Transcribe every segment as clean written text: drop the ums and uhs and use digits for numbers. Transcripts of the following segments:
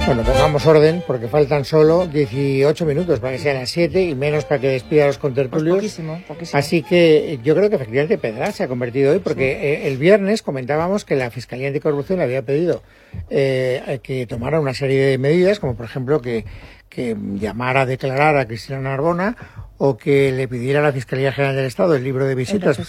Bueno, pongamos orden porque faltan solo 18 minutos para que sean las 7 y menos para que despida a los contertulios. Pues poquísimo. Así que yo creo que efectivamente Pedraz se ha convertido hoy porque el viernes comentábamos que la Fiscalía Anticorrupción le había pedido que tomara una serie de medidas, como por ejemplo que llamara a declarar a Cristina Narbona o que le pidiera a la Fiscalía General del Estado el libro de visitas.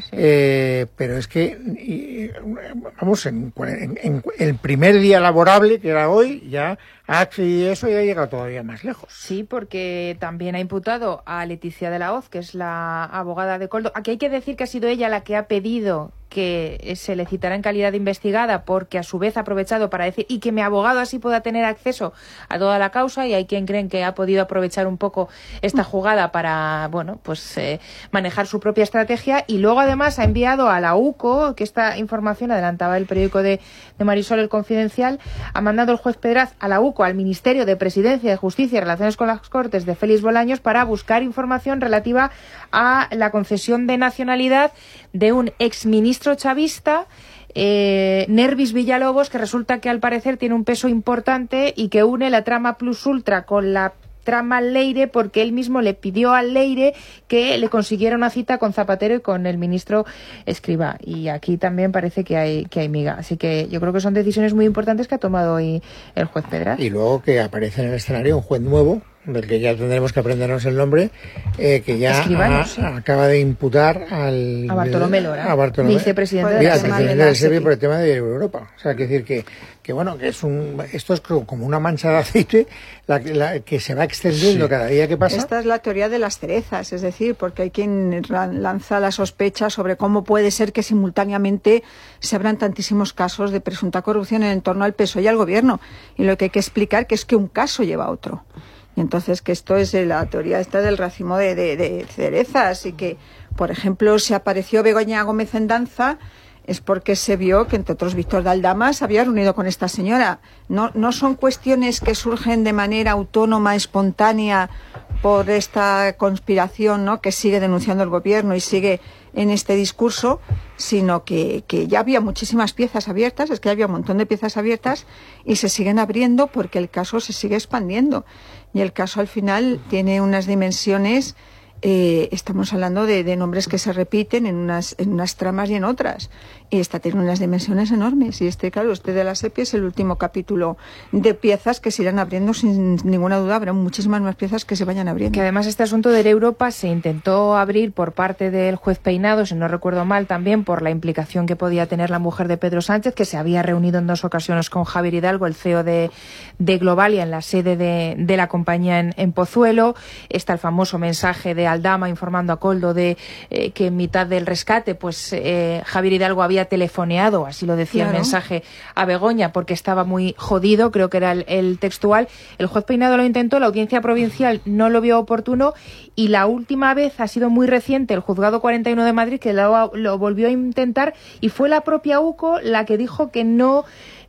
Pero es que, vamos, en el primer día laborable, que era hoy, ya ha accedido a eso y ha llegado todavía más lejos. Sí, porque también ha imputado a Leticia de la Hoz, que es la abogada de Koldo. Aquí hay que decir que ha sido ella la que ha pedido que se le citará en calidad de investigada, porque a su vez ha aprovechado para decir y que mi abogado así pueda tener acceso a toda la causa, y hay quien creen que ha podido aprovechar un poco esta jugada para, bueno, pues manejar su propia estrategia. Y luego además ha enviado a la UCO, que esta información adelantaba el periódico de Marisol, El Confidencial, ha mandado el juez Pedraz a la UCO, al Ministerio de Presidencia, de Justicia y Relaciones con las Cortes de Félix Bolaños, para buscar información relativa a la concesión de nacionalidad de un exministro chavista, Nervis Villalobos, que resulta que al parecer tiene un peso importante y que une la trama Plus Ultra con la trama Leire, porque él mismo le pidió al Leire que le consiguiera una cita con Zapatero y con el ministro Escrivá. Y aquí también parece que hay miga. Así que yo creo que son decisiones muy importantes que ha tomado hoy el juez Pedraz. Y luego que aparece en el escenario un juez nuevo, del que ya tendremos que aprendernos el nombre, que ya acaba de imputar a Bartolomé Lora, vicepresidente del SEPI por el tema de Europa. O sea, hay que decir que bueno, que esto es como una mancha de aceite la que se va extendiendo cada día que pasa. Esta es la teoría de las cerezas, es decir, porque hay quien lanza la sospecha sobre cómo puede ser que simultáneamente se abran tantísimos casos de presunta corrupción en torno al PSOE y al gobierno. Y lo que hay que explicar que es que un caso lleva a otro. Y entonces que esto es la teoría esta del racimo de cerezas, y que, por ejemplo, si apareció Begoña Gómez en Danza es porque se vio que, entre otros, Víctor de Aldama se había reunido con esta señora. No son cuestiones que surgen de manera autónoma, espontánea, por esta conspiración, ¿no?, que sigue denunciando el gobierno y sigue en este discurso, sino que ya había muchísimas piezas abiertas, es que había un montón de piezas abiertas y se siguen abriendo porque el caso se sigue expandiendo. Y el caso al final tiene unas dimensiones, estamos hablando de nombres que se repiten en unas tramas y en otras. Y esta tiene unas dimensiones enormes. Y claro, de la SEPI es el último capítulo de piezas que se irán abriendo sin ninguna duda. Habrá muchísimas más piezas que se vayan abriendo. Que además este asunto de Europa se intentó abrir por parte del juez Peinado, si no recuerdo mal, también por la implicación que podía tener la mujer de Pedro Sánchez, que se había reunido en 2 ocasiones con Javier Hidalgo, el CEO de Globalia, en la sede de la compañía en Pozuelo. Está el famoso mensaje de Aldama informando a Koldo de que en mitad del rescate, pues Javier Hidalgo había telefoneado, así lo decía el mensaje, a Begoña porque estaba muy jodido, creo que era el textual. El juez Peinado lo intentó, la audiencia provincial no lo vio oportuno, y la última vez ha sido muy reciente, el juzgado 41 de Madrid, que lo volvió a intentar, y fue la propia UCO la que dijo que no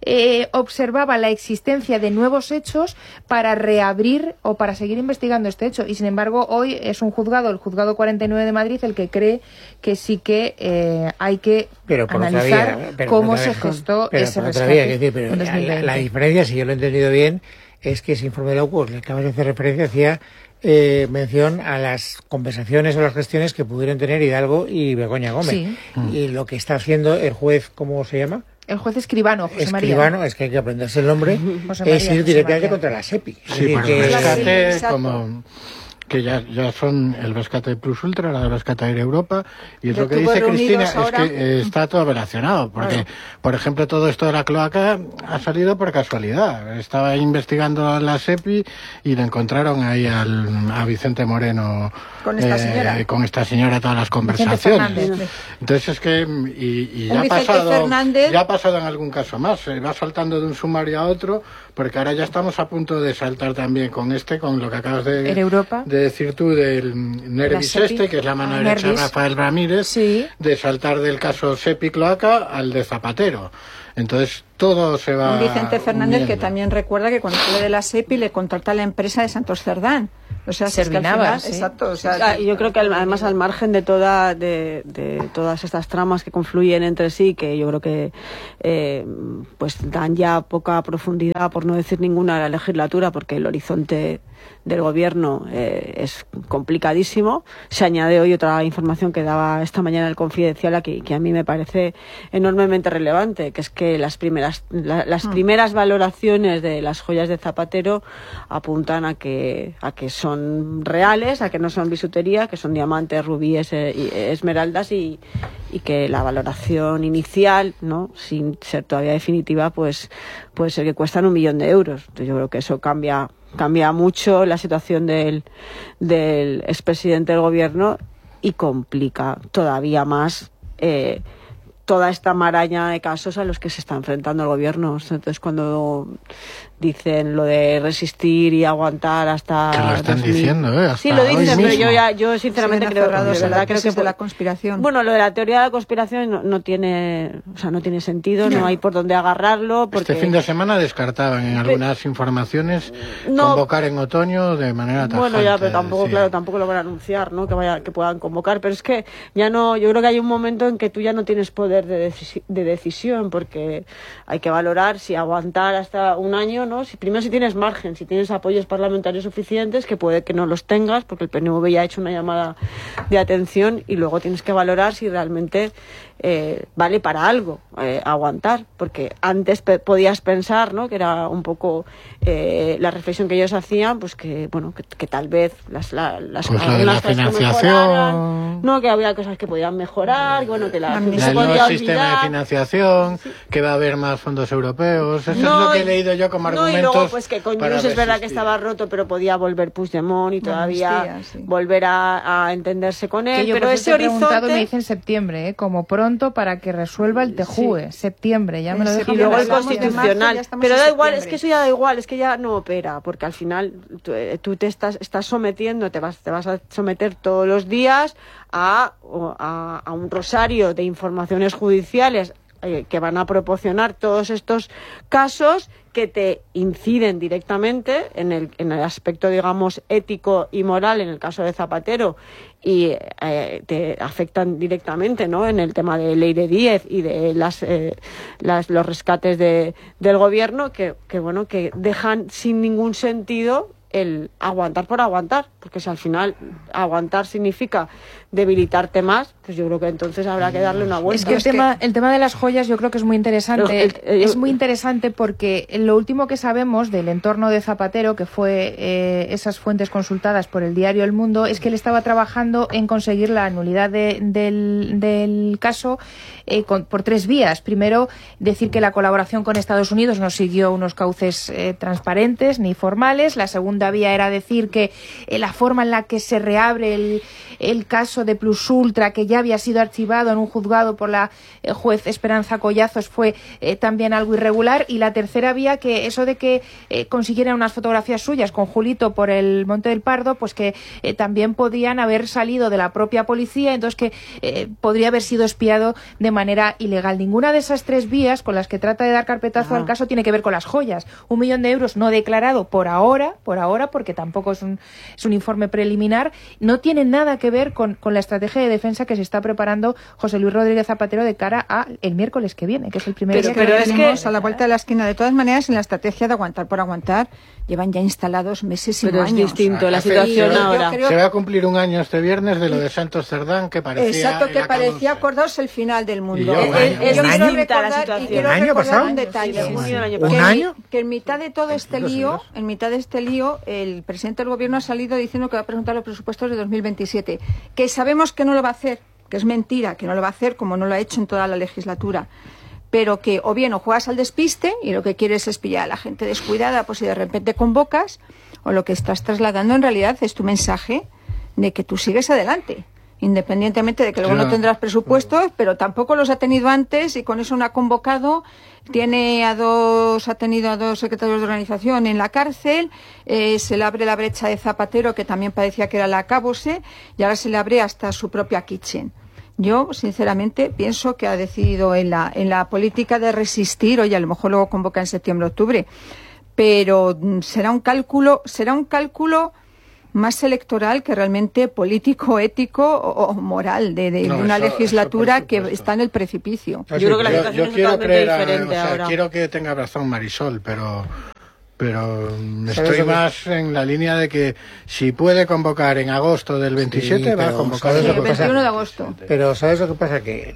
observaba la existencia de nuevos hechos para reabrir o para seguir investigando este hecho. Y sin embargo hoy es el juzgado 49 de Madrid, el que cree que sí que hay que analizar cómo se gestó ese rescate. La diferencia, si yo lo he entendido bien, es que ese informe de la UCO, le acabas de hacer referencia, hacía mención a las conversaciones o las gestiones que pudieron tener Hidalgo y Begoña Gómez. Sí. Y lo que está haciendo el juez, ¿cómo se llama? El juez Escribano, José María. Escribano, es que hay que aprenderse el nombre, es ir directamente contra la SEPI. Sí, porque el rescate, como que ya son el rescate de Plus Ultra, la de rescate de Europa, y lo que dice Cristina es que está todo relacionado, porque, por ejemplo, todo esto de la cloaca ha salido por casualidad. Estaba investigando la SEPI y le encontraron ahí a Vicente Moreno con esta señora todas las conversaciones. Entonces es que y ya ha pasado en algún caso más, va saltando de un sumario a otro, porque ahora ya estamos a punto de saltar también con lo que acabas de decir tú del Nervis que es la mano derecha de Rafael Ramírez, de saltar del caso SEPI Cloaca al de Zapatero. Entonces todo se va Vicente Fernández uniendo. Que también recuerda que cuando sale de la SEPI le contrata a la empresa de Santos Cerdán, O sea, Servinavas, ¿sí? Exacto. O sea, yo creo que además al margen de todas estas tramas que confluyen entre sí, que yo creo que pues dan ya poca profundidad, por no decir ninguna, a la legislatura, porque el horizonte del gobierno es complicadísimo. Se añade hoy otra información que daba esta mañana el Confidencial que a mí me parece enormemente relevante, que es que las primeras valoraciones de las joyas de Zapatero apuntan a que son reales, a que no son bisutería, que son diamantes, rubíes y esmeraldas, y que la valoración inicial, ¿no?, sin ser todavía definitiva, pues puede ser que cuestan 1 millón de euros. Entonces yo creo que eso cambia mucho la situación del expresidente del gobierno y complica todavía más toda esta maraña de casos a los que se está enfrentando el gobierno. Entonces, cuando dicen lo de resistir y aguantar hasta... Que lo están diciendo, hasta sí, lo dicen, pero yo sinceramente creo que de la conspiración. Bueno, lo de la teoría de la conspiración no tiene sentido, no hay por dónde agarrarlo. Porque... Este fin de semana descartaban en algunas informaciones convocar en otoño de manera tajante. Bueno, ya, pero tampoco lo van a anunciar, ¿no?, que puedan convocar, pero es que ya no, yo creo que hay un momento en que tú ya no tienes poder de decisión, porque hay que valorar si aguantar hasta un año, ¿no? Primero si tienes margen, si tienes apoyos parlamentarios suficientes, que puede que no los tengas, porque el PNV ya ha hecho una llamada de atención, y luego tienes que valorar si realmente vale para algo aguantar, porque antes podías pensar, ¿no?, que era un poco la reflexión que ellos hacían, pues que tal vez las pues la financiación, no, que había cosas que podían mejorar, bueno, que el nuevo sistema de financiación, que va a haber más fondos europeos. Eso es lo que he leído yo como argumentos. Y luego, pues que con Junts es verdad que estaba roto, pero podía volver Puigdemont y todavía volver a entenderse con él. Pero ese horizonte... me dice en septiembre, como pronto, para que resuelva el TJUE. Septiembre, ya me lo dejan. Y luego el Constitucional. Pero da igual, es que eso ya da igual, es que ya no opera, porque al final tú te estás sometiendo, te vas a someter todos los días a un rosario de informaciones judiciales que van a proporcionar todos estos casos que te inciden directamente en el aspecto, digamos, ético y moral en el caso de Zapatero, y te afectan directamente, ¿no?, en el tema de Ley de 10 y de los rescates del gobierno, que dejan sin ningún sentido el aguantar por aguantar, porque si al final aguantar significa debilitarte más, pues yo creo que entonces habrá que darle una vuelta. Es que el tema de las joyas yo creo que es muy interesante. Es muy interesante porque lo último que sabemos del entorno de Zapatero, que fue esas fuentes consultadas por el diario El Mundo, es que él estaba trabajando en conseguir la nulidad del caso por 3 vías. Primero, decir que la colaboración con Estados Unidos no siguió unos cauces transparentes ni formales. La segunda vía era decir que la forma en la que se reabre el caso de Plus Ultra, que ya había sido archivado en un juzgado por la juez Esperanza Collazos, fue también algo irregular. Y la tercera vía, que eso de que consiguieran unas fotografías suyas con Julito por el Monte del Pardo, pues que también podían haber salido de la propia policía, entonces que podría haber sido espiado de manera ilegal. Ninguna de esas 3 vías con las que trata de dar carpetazo al caso tiene que ver con las joyas. 1 millón de euros no declarado por ahora, porque tampoco es un informe preliminar, no tiene nada que ver con la estrategia de defensa que se está preparando José Luis Rodríguez Zapatero de cara a el miércoles que viene, que es el primer día que tenemos a la vuelta de la esquina. De todas maneras, en la estrategia de aguantar por aguantar llevan ya instalados meses y años. Pero es distinto la situación ahora. Se va a cumplir 1 año este viernes de lo de Santos Cerdán, que parecía... Exacto, que parecía acordarse el final del mundo. Es distinta la situación. Quiero recordar un detalle. ¿Un año? Que en mitad de todo este lío, el presidente del gobierno ha salido diciendo que va a presentar los presupuestos de 2027, que sabemos que no lo va a hacer, que es mentira, que no lo va a hacer como no lo ha hecho en toda la legislatura, pero que o bien o juegas al despiste y lo que quieres es pillar a la gente descuidada, pues si de repente convocas, o lo que estás trasladando en realidad es tu mensaje de que tú sigues adelante, independientemente de que luego no tendrás presupuestos, pero tampoco los ha tenido antes, y con eso no ha convocado. Ha tenido a 2 secretarios de organización en la cárcel, se le abre la brecha de Zapatero, que también parecía que era la acabose, y ahora se le abre hasta su propia kitchen. Yo, sinceramente, pienso que ha decidido en la política de resistir. Oye, a lo mejor luego convoca en septiembre, octubre, pero será un cálculo más electoral que realmente político, ético o moral de una legislatura que está en el precipicio. Yo creo que la situación es totalmente diferente ahora. Quiero que tenga razón Marisol, pero estoy más en la línea de que si puede convocar en agosto del 27, va a convocar el 21 de agosto. Pero ¿sabes lo que pasa? Que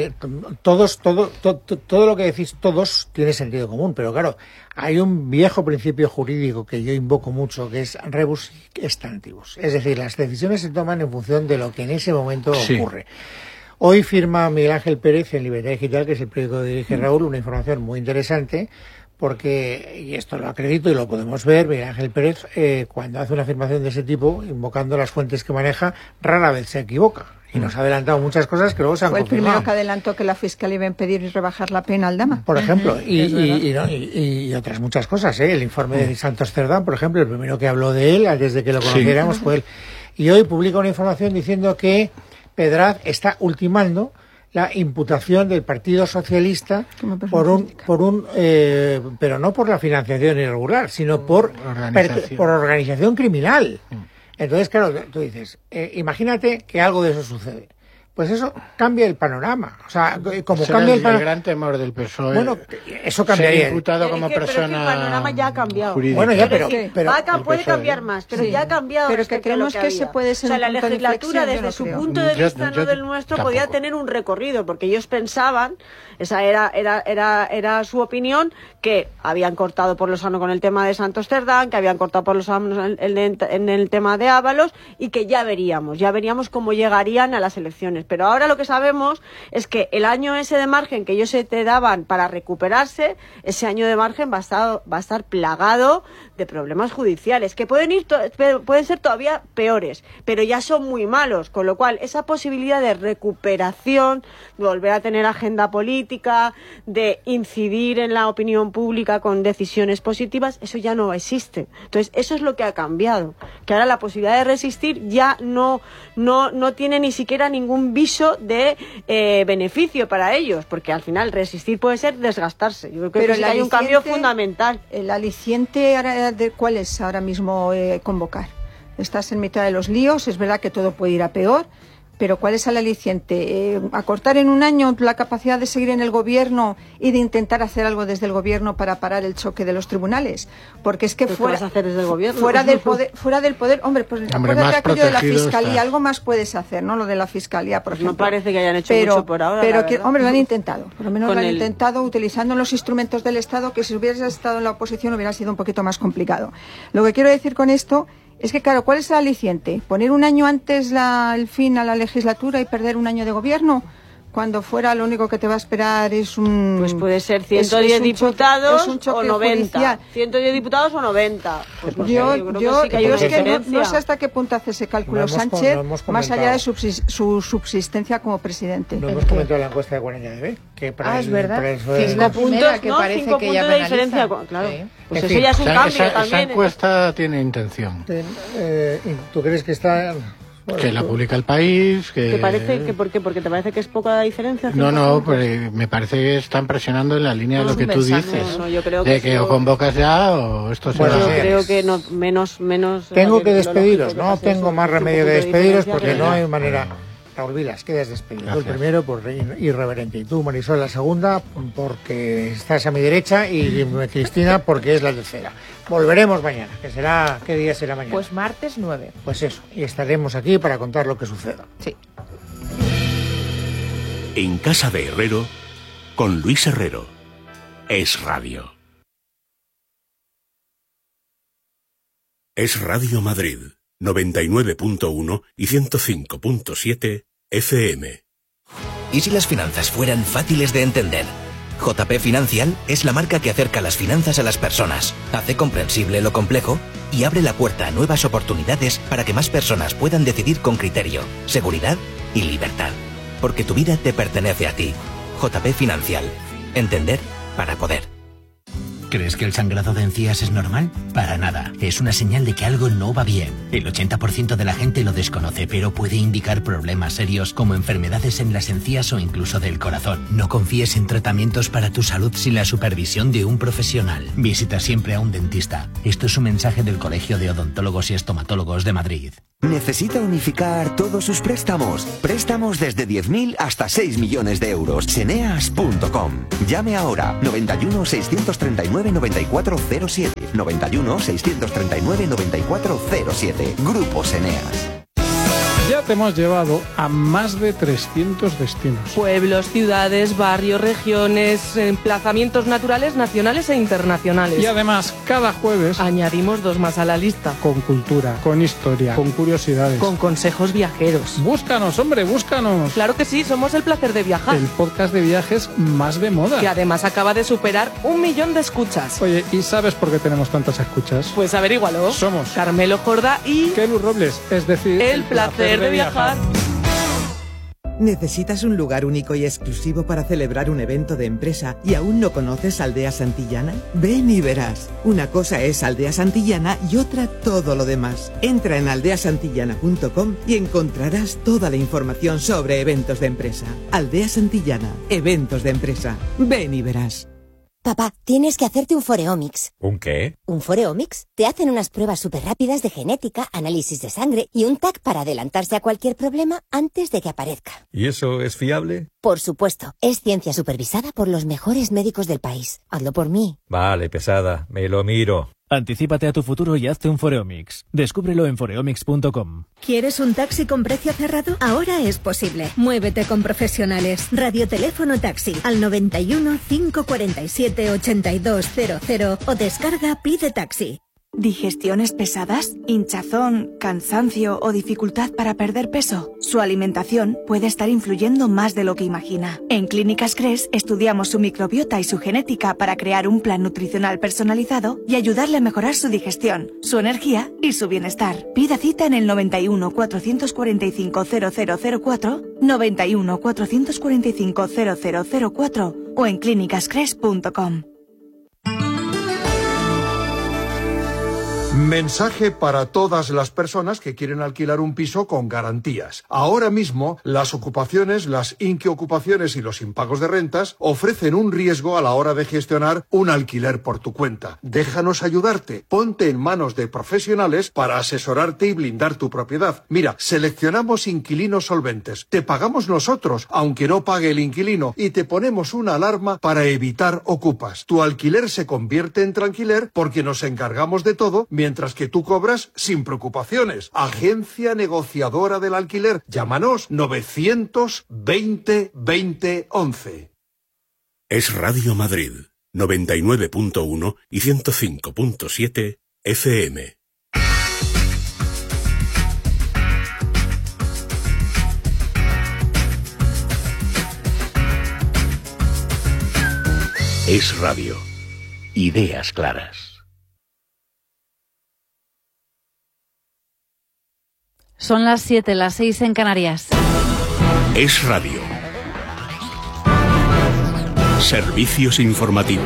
todo lo que decís todos tiene sentido común, pero claro, hay un viejo principio jurídico que yo invoco mucho, que es rebus est antibus. Es decir, las decisiones se toman en función de lo que en ese momento ocurre. Hoy firma Miguel Ángel Pérez en Libertad Digital, que es el periódico que dirige Raúl, una información muy interesante, porque, y esto lo acredito y lo podemos ver, Miguel Ángel Pérez, cuando hace una afirmación de ese tipo, invocando las fuentes que maneja, rara vez se equivoca. Y nos ha adelantado muchas cosas que luego se han confirmado. Fue el primero que adelantó que la Fiscalía iba a impedir rebajar la pena al Dama. Por ejemplo, y otras muchas cosas, ¿eh? El informe de Santos Cerdán, por ejemplo, el primero que habló de él, desde que lo conociéramos, fue él. Y hoy publica una información diciendo que Pedraz está ultimando la imputación del Partido Socialista pero no por la financiación irregular, sino por organización criminal. Entonces, claro, tú dices, imagínate que algo de eso sucede. Pues eso cambia el panorama. O sea, como cambia el panorama. El gran temor del PSOE. Bueno, eso cambiaría. Ser imputado como persona. Pero el panorama ya ha cambiado. Jurídica. Bueno, ya, pero puede cambiar más, pero ya ha cambiado. Pero que creemos que se puede ser. O sea, la legislatura, desde su punto de vista, no del nuestro, podía tener un recorrido, porque ellos pensaban, esa era su opinión, que habían cortado por lo sano con el tema de Santos Cerdán, que habían cortado por lo sano en el tema de Ábalos, y que ya veríamos cómo llegarían a las elecciones. Pero ahora lo que sabemos es que el año ese de margen que ellos se te daban para recuperarse, ese año de margen va a estar plagado de problemas judiciales, que pueden ser todavía peores, pero ya son muy malos, con lo cual esa posibilidad de recuperación, de volver a tener agenda política, de incidir en la opinión pública con decisiones positivas, eso ya no existe. Entonces, eso es lo que ha cambiado, que ahora la posibilidad de resistir ya no tiene ni siquiera ningún viso de beneficio para ellos, porque al final resistir puede ser desgastarse. Yo creo que sí hay un cambio fundamental. El aliciente de cuál es ahora mismo convocar. Estás en mitad de los líos, es verdad que todo puede ir a peor, pero ¿cuál es el aliciente? ¿Acortar en un año la capacidad de seguir en el gobierno y de intentar hacer algo desde el gobierno para parar el choque de los tribunales? Porque es que ¿qué vas a hacer desde el gobierno? Fuera del poder, hombre, pues acuérdate aquello de la fiscalía, algo más puedes hacer, ¿no? Lo de la fiscalía, por ejemplo. No parece que hayan hecho mucho por ahora. Pero hombre, lo han intentado, por lo menos lo han intentado utilizando los instrumentos del Estado, que si hubieras estado en la oposición hubiera sido un poquito más complicado. Lo que quiero decir con esto es que, claro, ¿cuál es el aliciente? ¿Poner un año antes el fin a la legislatura y perder un año de gobierno? Cuando fuera lo único que te va a esperar es un... Pues puede ser 110 diputados o 90. 110 diputados o 90. Pues no no sé hasta qué punto hace ese cálculo Sánchez, más allá de su subsistencia como presidente. No hemos comentado la encuesta de 40 que para es verdad. Es la primera que parece 5 puntos de diferencia. Claro. Sí. Pues eso ya es un cambio también. Esa encuesta tiene intención. ¿Tú crees que está...? Que la publica El País, que... ¿Te parece que por qué? ¿Porque te parece que es poca diferencia? No, pues me parece que están presionando en la línea de lo que tú dices. Yo creo que o convocas ya o esto se va. Yo creo que no, menos... Tengo que despediros, no tengo más remedio que despediros porque no hay manera... Raúl Vilas, quedas despedido. Tú el primero por irreverente y tú, Marisol, la segunda porque estás a mi derecha y Cristina porque es la tercera. Volveremos mañana, ¿qué día será mañana? Pues martes 9. Pues eso, y estaremos aquí para contar lo que suceda. Sí. En Casa de Herrero, con Luis Herrero. Es Radio. Es Radio Madrid, 99.1 y 105.7 FM. ¿Y si las finanzas fueran fáciles de entender? JP Financial es la marca que acerca las finanzas a las personas, hace comprensible lo complejo y abre la puerta a nuevas oportunidades para que más personas puedan decidir con criterio, seguridad y libertad. Porque tu vida te pertenece a ti. JP Financial. Entender para poder. ¿Crees que el sangrado de encías es normal? Para nada. Es una señal de que algo no va bien. El 80% de la gente lo desconoce, pero puede indicar problemas serios como enfermedades en las encías o incluso del corazón. No confíes en tratamientos para tu salud sin la supervisión de un profesional. Visita siempre a un dentista. Esto es un mensaje del Colegio de Odontólogos y Estomatólogos de Madrid. ¿Necesita unificar todos sus préstamos? Préstamos desde 10.000 hasta 6 millones de euros. Ceneas.com. Llame ahora 91 639 9407. 91 639 9407. Grupo Ceneas. Ya te hemos llevado a más de 300 destinos. Pueblos, ciudades, barrios, regiones, emplazamientos naturales, nacionales e internacionales. Y además, cada jueves añadimos 2 más a la lista. Con cultura, con historia, con curiosidades, con consejos viajeros. Búscanos, hombre, búscanos. Claro que sí, somos El Placer de Viajar. El podcast de viajes más de moda. Que además acaba de superar 1 millón de escuchas. Oye, ¿y sabes por qué tenemos tantas escuchas? Pues averígualo. Somos Carmelo Jorda y Kelu Robles, es decir, El Placer de Viajar. ¿Necesitas un lugar único y exclusivo para celebrar un evento de empresa y aún no conoces Aldea Santillana? Ven y verás. Una cosa es Aldea Santillana y otra todo lo demás. Entra en aldeasantillana.com y encontrarás toda la información sobre eventos de empresa. Aldea Santillana, eventos de empresa. Ven y verás. Papá, tienes que hacerte un Foreomics. ¿Un qué? ¿Un Foreomics? Te hacen unas pruebas súper rápidas de genética, análisis de sangre y un TAC para adelantarse a cualquier problema antes de que aparezca. ¿Y eso es fiable? Por supuesto. Es ciencia supervisada por los mejores médicos del país. Hazlo por mí. Vale, pesada. Me lo miro. Anticípate a tu futuro y hazte un Foreomics. Descúbrelo en foreomics.com. ¿Quieres un taxi con precio cerrado? Ahora es posible. Muévete con profesionales. Radioteléfono taxi al 91 547 8200 o descarga Pide Taxi. ¿Digestiones pesadas? ¿Hinchazón, cansancio o dificultad para perder peso? Su alimentación puede estar influyendo más de lo que imagina. En Clínicas Cres estudiamos su microbiota y su genética para crear un plan nutricional personalizado y ayudarle a mejorar su digestión, su energía y su bienestar. Pida cita en el 91 445 0004, 91 445 0004 o en clínicascres.com. Mensaje para todas las personas que quieren alquilar un piso con garantías. Ahora mismo, las ocupaciones, las inquiocupaciones y los impagos de rentas ofrecen un riesgo a la hora de gestionar un alquiler por tu cuenta. Déjanos ayudarte. Ponte en manos de profesionales para asesorarte y blindar tu propiedad. Mira, seleccionamos inquilinos solventes. Te pagamos nosotros, aunque no pague el inquilino, y te ponemos una alarma para evitar ocupas. Tu alquiler se convierte en tranquiler porque nos encargamos de todo, mientras que tú cobras sin preocupaciones. Agencia negociadora del alquiler. Llámanos 920 20 11. Es Radio Madrid, 99.1 y 105.7 FM. Es Radio. Ideas claras. Son las 7, las 6 en Canarias. Es Radio. Servicios informativos.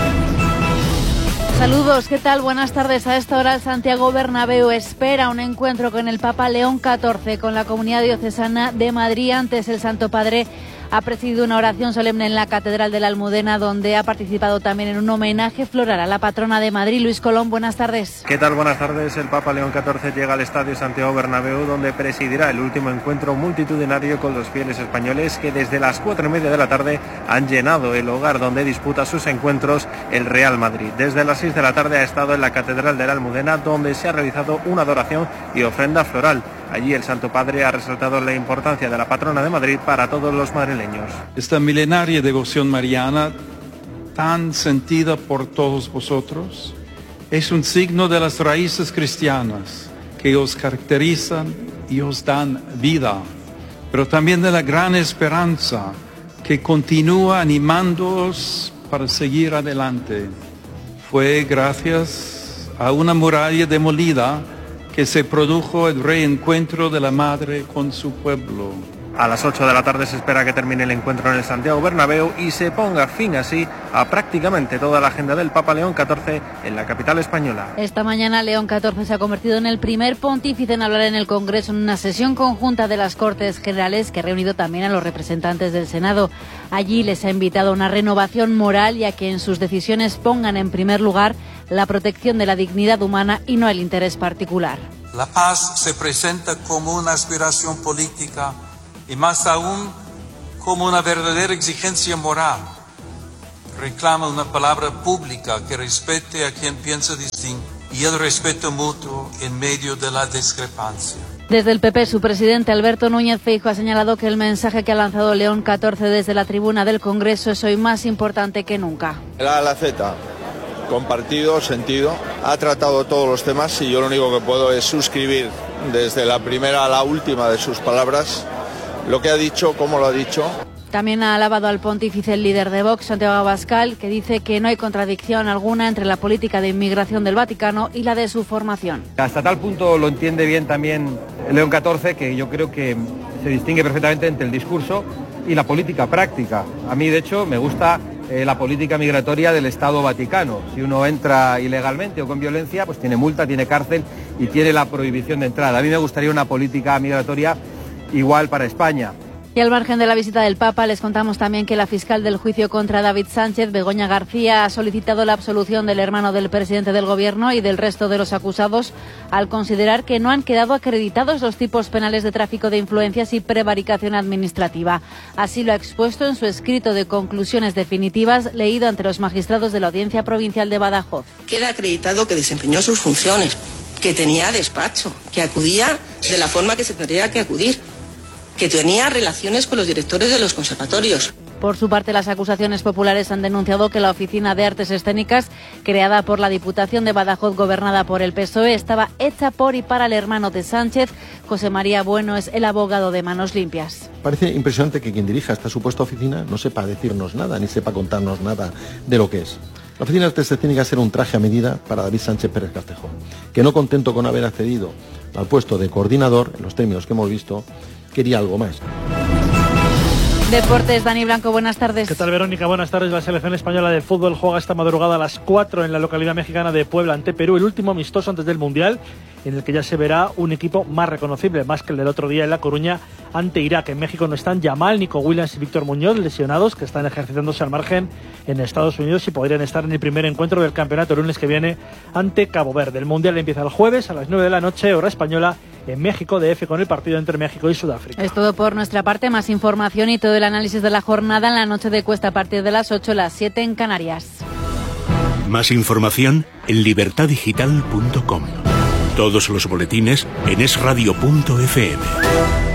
Saludos, ¿qué tal? Buenas tardes. A esta hora el Santiago Bernabéu espera un encuentro con el Papa León XIV, con la Comunidad Diocesana de Madrid. Antes el Santo Padre ha presidido una oración solemne en la Catedral de la Almudena, donde ha participado también en un homenaje floral a la patrona de Madrid. Luis Colón, buenas tardes. ¿Qué tal? Buenas tardes. El Papa León XIV llega al Estadio Santiago Bernabéu, donde presidirá el último encuentro multitudinario con los fieles españoles que desde las 4:30 de la tarde han llenado el hogar donde disputa sus encuentros el Real Madrid. Desde las 6 de la tarde ha estado en la Catedral de la Almudena, donde se ha realizado una adoración y ofrenda floral. Allí el Santo Padre ha resaltado la importancia de la patrona de Madrid para todos los madrileños. Esta milenaria devoción mariana, tan sentida por todos vosotros, es un signo de las raíces cristianas que os caracterizan y os dan vida, pero también de la gran esperanza que continúa animándoos para seguir adelante. Fue gracias a una muralla demolida que se produjo el reencuentro de la madre con su pueblo. A las 8 de la tarde se espera que termine el encuentro en el Santiago Bernabéu y se ponga fin así a prácticamente toda la agenda del Papa León XIV en la capital española. Esta mañana León XIV se ha convertido en el primer pontífice en hablar en el Congreso en una sesión conjunta de las Cortes Generales que ha reunido también a los representantes del Senado. Allí les ha invitado a una renovación moral y a que en sus decisiones pongan en primer lugar la protección de la dignidad humana y no el interés particular. La paz se presenta como una aspiración política y más aún como una verdadera exigencia moral. Reclama una palabra pública que respete a quien piensa distinto y el respeto mutuo en medio de la discrepancia. Desde el PP, su presidente Alberto Núñez Feijóo ha señalado que el mensaje que ha lanzado León XIV desde la tribuna del Congreso es hoy más importante que nunca. La A a la Z, compartido, sentido, ha tratado todos los temas y yo lo único que puedo es suscribir desde la primera a la última de sus palabras. Lo que ha dicho, cómo lo ha dicho. También ha alabado al pontífice el líder de Vox, Santiago Abascal, que dice que no hay contradicción alguna entre la política de inmigración del Vaticano y la de su formación. Hasta tal punto lo entiende bien también León XIV, que yo creo que se distingue perfectamente entre el discurso y la política práctica. A mí, de hecho, me gusta la política migratoria del Estado Vaticano. Si uno entra ilegalmente o con violencia, pues tiene multa, tiene cárcel y tiene la prohibición de entrada. A mí me gustaría una política migratoria igual para España. Y al margen de la visita del Papa, les contamos también que la fiscal del juicio contra David Sánchez, Begoña García, ha solicitado la absolución del hermano del presidente del Gobierno y del resto de los acusados al considerar que no han quedado acreditados los tipos penales de tráfico de influencias y prevaricación administrativa. Así lo ha expuesto en su escrito de conclusiones definitivas leído ante los magistrados de la Audiencia Provincial de Badajoz. Queda acreditado que desempeñó sus funciones, que tenía despacho, que acudía de la forma que se tendría que acudir, que tenía relaciones con los directores de los conservatorios. Por su parte, las acusaciones populares han denunciado que la Oficina de Artes Escénicas, creada por la Diputación de Badajoz, gobernada por el PSOE, estaba hecha por y para el hermano de Sánchez. José María Bueno es el abogado de Manos Limpias. Parece impresionante que quien dirija esta supuesta oficina no sepa decirnos nada, ni sepa contarnos nada de lo que es. La Oficina de Artes Escénicas era un traje a medida para David Sánchez Pérez Castejón, que no contento con haber accedido al puesto de coordinador, en los términos que hemos visto, quería algo más. Deportes, Dani Blanco, buenas tardes. ¿Qué tal, Verónica? Buenas tardes. La selección española de fútbol juega esta madrugada a las 4 en la localidad mexicana de Puebla ante Perú, el último amistoso antes del Mundial, en el que ya se verá un equipo más reconocible, más que el del otro día en La Coruña ante Irak. En México no están Yamal, Nico Williams y Víctor Muñoz, lesionados, que están ejercitándose al margen en Estados Unidos y podrían estar en el primer encuentro del campeonato el lunes que viene ante Cabo Verde. El Mundial empieza el jueves a las 9 de la noche, hora española, en México DF, con el partido entre México y Sudáfrica. Es todo por nuestra parte. Más información y todo el análisis de la jornada en la noche de Cuesta a partir de las 8, las 7 en Canarias. Más información en libertadigital.com. Todos los boletines en esradio.fm.